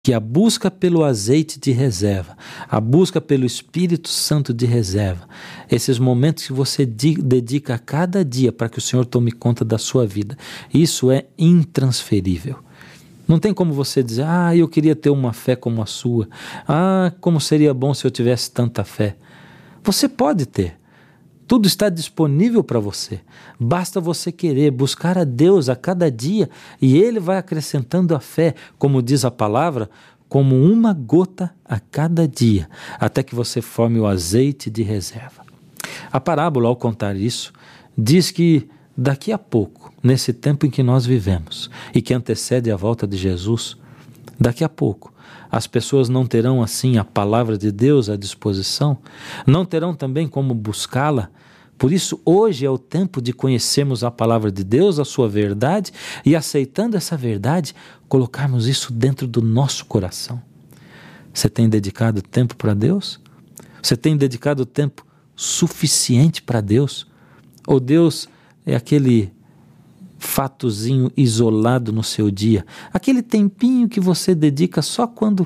que a busca pelo azeite de reserva, a busca pelo Espírito Santo de reserva, esses momentos que você dedica a cada dia para que o Senhor tome conta da sua vida, isso é intransferível. Não tem como você dizer, eu queria ter uma fé como a sua, como seria bom se eu tivesse tanta fé. Você pode ter, tudo está disponível para você, basta você querer buscar a Deus a cada dia e Ele vai acrescentando a fé, como diz a palavra, como uma gota a cada dia, até que você forme o azeite de reserva. A parábola, ao contar isso, diz que daqui a pouco, nesse tempo em que nós vivemos e que antecede a volta de Jesus, daqui a pouco, as pessoas não terão assim a palavra de Deus à disposição, não terão também como buscá-la. Por isso, hoje é o tempo de conhecermos a palavra de Deus, a sua verdade, e aceitando essa verdade, colocarmos isso dentro do nosso coração. Você tem dedicado tempo para Deus? Você tem dedicado tempo suficiente para Deus? Ou Deus é aquele fatozinho isolado no seu dia, aquele tempinho que você dedica só quando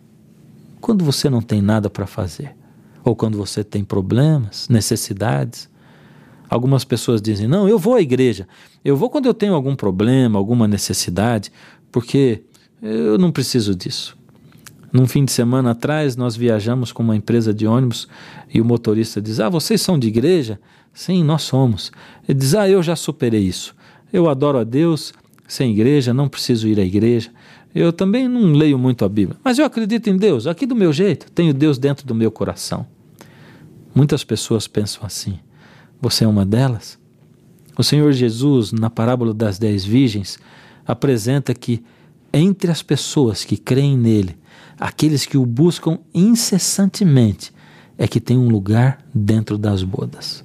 você não tem nada para fazer, ou quando você tem problemas, necessidades. Algumas pessoas dizem, não, eu vou à igreja, eu vou quando eu tenho algum problema, alguma necessidade, porque eu não preciso disso. Num fim de semana atrás, nós viajamos com uma empresa de ônibus e o motorista diz, vocês são de igreja? Sim, nós somos. Ele diz, eu já superei isso. Eu adoro a Deus, sem igreja, não preciso ir à igreja. Eu também não leio muito a Bíblia, mas eu acredito em Deus, aqui do meu jeito, tenho Deus dentro do meu coração. Muitas pessoas pensam assim. Você é uma delas? O Senhor Jesus, na parábola das 10 virgens, apresenta que entre as pessoas que creem nele, aqueles que o buscam incessantemente, é que tem um lugar dentro das bodas.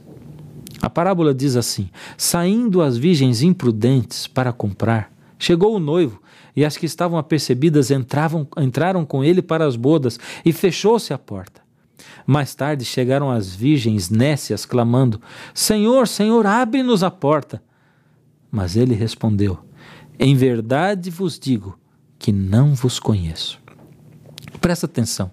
A parábola diz assim, saindo as virgens imprudentes para comprar, chegou o noivo, e as que estavam apercebidas entraram com ele para as bodas, e fechou-se a porta. Mais tarde chegaram as virgens nécias, clamando, Senhor, Senhor, abre-nos a porta. Mas ele respondeu, em verdade vos digo que não vos conheço. Presta atenção,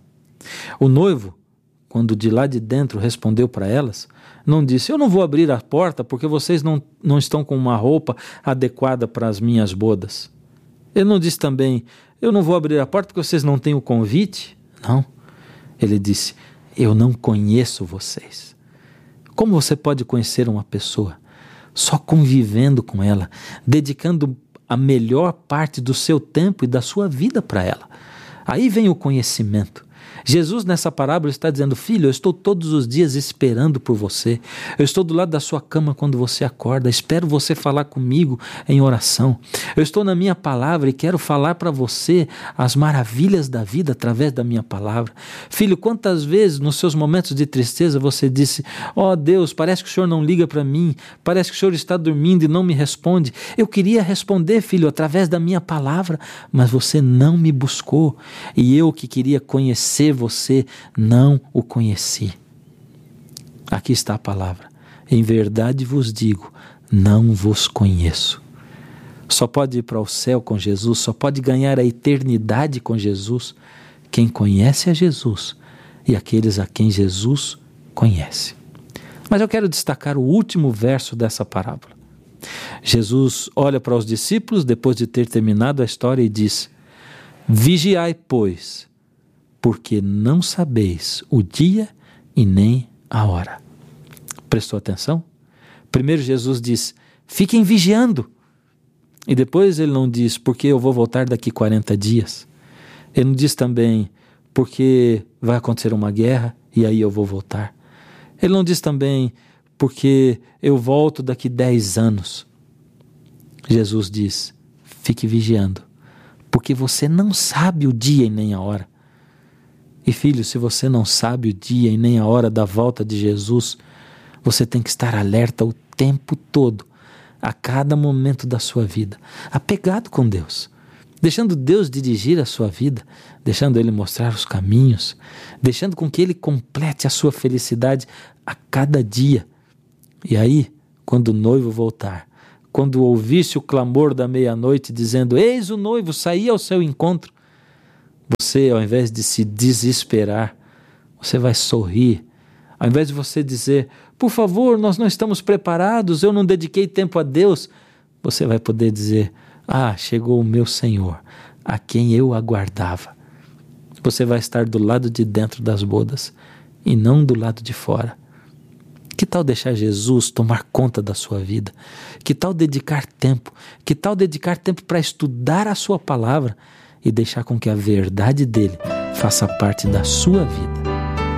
o noivo, quando de lá de dentro respondeu para elas, não disse, eu não vou abrir a porta porque vocês não estão com uma roupa adequada para as minhas bodas. Ele não disse também, eu não vou abrir a porta porque vocês não têm o convite. Não, ele disse, eu não conheço vocês. Como você pode conhecer uma pessoa? Só convivendo com ela, dedicando a melhor parte do seu tempo e da sua vida para ela. Aí vem o conhecimento. Jesus nessa parábola está dizendo, filho, eu estou todos os dias esperando por você, eu estou do lado da sua cama quando você acorda, espero você falar comigo em oração, eu estou na minha palavra e quero falar para você as maravilhas da vida através da minha palavra. Filho, quantas vezes nos seus momentos de tristeza você disse, Deus, parece que o Senhor não liga para mim, parece que o Senhor está dormindo e não me responde. Eu queria responder, filho, através da minha palavra, mas você não me buscou, e eu que queria conhecer você, não o conheci. Aqui está a palavra. Em verdade vos digo, não vos conheço. Só pode ir para o céu com Jesus, só pode ganhar a eternidade com Jesus quem conhece a Jesus e aqueles a quem Jesus conhece. Mas eu quero destacar o último verso dessa parábola. Jesus olha para os discípulos depois de ter terminado a história e diz, vigiai, pois, porque não sabeis o dia e nem a hora. Prestou atenção? Primeiro Jesus diz, fiquem vigiando. E depois ele não diz, porque eu vou voltar daqui 40 dias. Ele não diz também, porque vai acontecer uma guerra e aí eu vou voltar. Ele não diz também, porque eu volto daqui 10 anos. Jesus diz, fique vigiando, porque você não sabe o dia e nem a hora. E filho, se você não sabe o dia e nem a hora da volta de Jesus, você tem que estar alerta o tempo todo, a cada momento da sua vida, apegado com Deus, deixando Deus dirigir a sua vida, deixando Ele mostrar os caminhos, deixando com que Ele complete a sua felicidade a cada dia. E aí, quando o noivo voltar, quando ouvisse o clamor da meia-noite dizendo, eis o noivo, saí ao seu encontro, você, ao invés de se desesperar, você vai sorrir. Ao invés de você dizer, por favor, nós não estamos preparados, eu não dediquei tempo a Deus, você vai poder dizer, chegou o meu Senhor, a quem eu aguardava. Você vai estar do lado de dentro das bodas e não do lado de fora. Que tal deixar Jesus tomar conta da sua vida? Que tal dedicar tempo? Que tal dedicar tempo para estudar a sua palavra e deixar com que a verdade dele faça parte da sua vida?